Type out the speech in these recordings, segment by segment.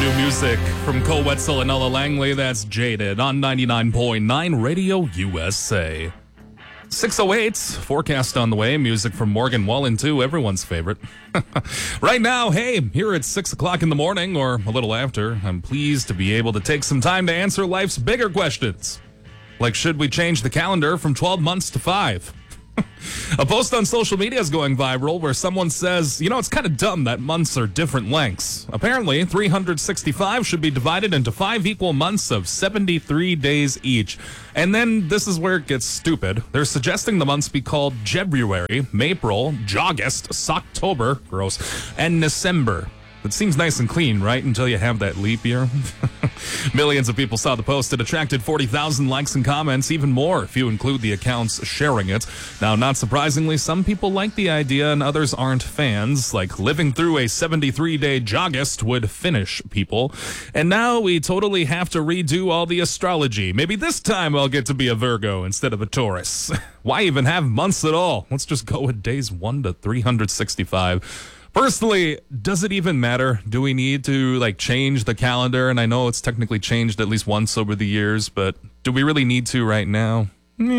New music from Cole Wetzel and Ella Langley. That's Jaded on 99.9 Radio USA. 6:08, forecast on the way. Music from Morgan Wallen, too, everyone's favorite. Right now, hey, here at 6 o'clock in the morning, or a little after, I'm pleased to be able to take some time to answer life's bigger questions. Like, should we change the calendar from 12 months to 5? A post on social media is going viral where someone says, it's kind of dumb that months are different lengths. Apparently, 365 should be divided into 5 equal months of 73 days each. And then this is where it gets stupid. They're suggesting the months be called February, April, August, Socktober, gross, and December. It seems nice and clean, right? Until you have that leap year. Millions of people saw the post. It attracted 40,000 likes and comments, even more if you include the accounts sharing it. Now, not surprisingly, some people like the idea and others aren't fans, like living through a 73-day August would finish people. And now we totally have to redo all the astrology. Maybe this time I'll get to be a Virgo instead of a Taurus. Why even have months at all? Let's just go with days 1 to 365. Personally, does it even matter? Do we need to change the calendar? And I know it's technically changed at least once over the years, but do we really need to right now?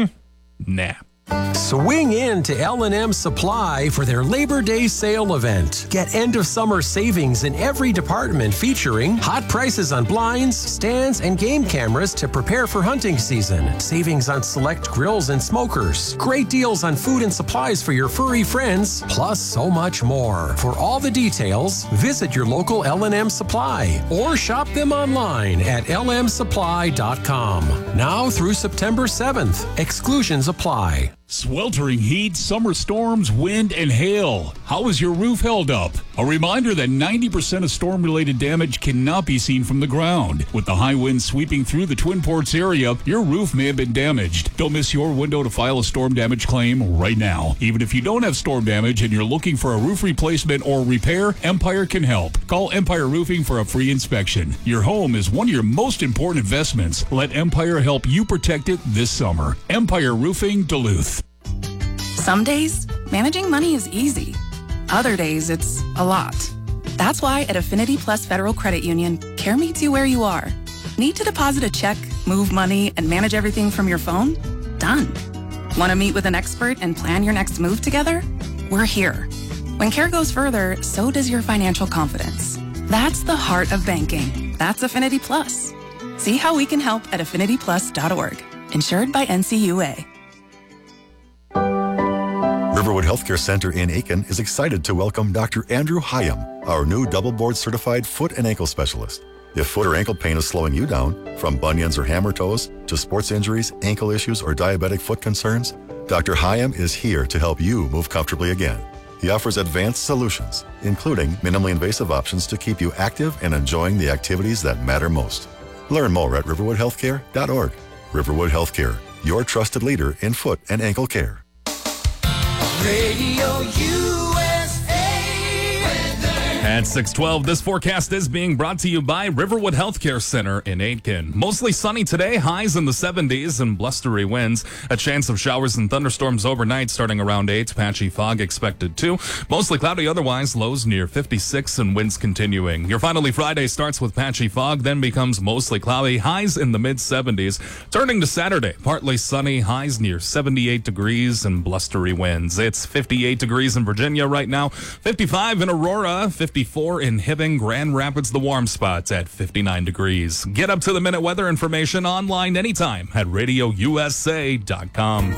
Nah. Swing in to L&M Supply for their Labor Day sale event. Get end-of-summer savings in every department featuring hot prices on blinds, stands, and game cameras to prepare for hunting season. Savings on select grills and smokers. Great deals on food and supplies for your furry friends, plus so much more. For all the details, visit your local L&M Supply or shop them online at lmsupply.com. Now through September 7th. Exclusions apply. Sweltering heat, summer storms, wind, and hail. How is your roof held up? A reminder that 90% of storm-related damage cannot be seen from the ground. With the high winds sweeping through the Twin Ports area, your roof may have been damaged. Don't miss your window to file a storm damage claim right now. Even if you don't have storm damage and you're looking for a roof replacement or repair, Empire can help. Call Empire Roofing for a free inspection. Your home is one of your most important investments. Let Empire help you protect it this summer. Empire Roofing, Duluth. Some days, managing money is easy. Other days, it's a lot. That's why at Affinity Plus Federal Credit Union, care meets you where you are. Need to deposit a check, move money, and manage everything from your phone? Done. Want to meet with an expert and plan your next move together? We're here. When care goes further, so does your financial confidence. That's the heart of banking. That's Affinity Plus. See how we can help at affinityplus.org. Insured by NCUA. Riverwood Healthcare Center in Aiken is excited to welcome Dr. Andrew Hyam, our new double board certified foot and ankle specialist. If foot or ankle pain is slowing you down, from bunions or hammer toes to sports injuries, ankle issues, or diabetic foot concerns, Dr. Hyam is here to help you move comfortably again. He offers advanced solutions, including minimally invasive options to keep you active and enjoying the activities that matter most. Learn more at riverwoodhealthcare.org. Riverwood Healthcare, your trusted leader in foot and ankle care. Radio USA weather. At 6:12, this forecast is being brought to you by Riverwood Healthcare Center in Aitkin. Mostly sunny today, highs in the 70s and blustery winds. A chance of showers and thunderstorms overnight starting around 8. Patchy fog expected too. Mostly cloudy otherwise, lows near 56 and winds continuing. Your finally Friday starts with patchy fog, then becomes mostly cloudy, highs in the mid-70s. Turning to Saturday, partly sunny, highs near 78 degrees and blustery winds. It's 58 degrees in Virginia right now, 55 in Aurora, 54 in Hibbing, Grand Rapids, the warm spots at 59 degrees. Get up to the minute weather information online anytime at radiousa.com.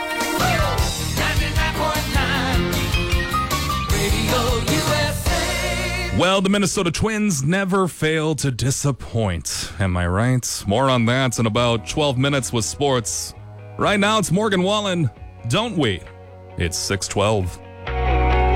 Well, the Minnesota Twins never fail to disappoint. Am I right? More on that in about 12 minutes with sports. Right now, it's Morgan Wallen. Don't we? It's 6:12.